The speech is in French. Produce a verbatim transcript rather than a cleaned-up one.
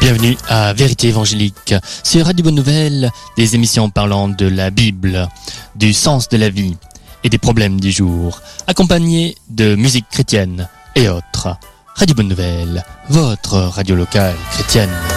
Bienvenue à Vérité Évangélique, sur Radio Bonne Nouvelle, des émissions parlant de la Bible, du sens de la vie et des problèmes du jour, accompagnées de musique chrétienne et autres. Radio Bonne Nouvelle, votre radio locale chrétienne.